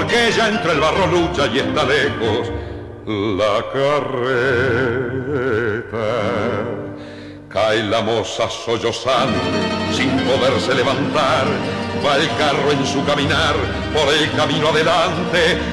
que ya entre el barro lucha y está lejos la carreta. Cae la moza sollozando, sin poderse levantar, va el carro en su caminar, por el camino adelante,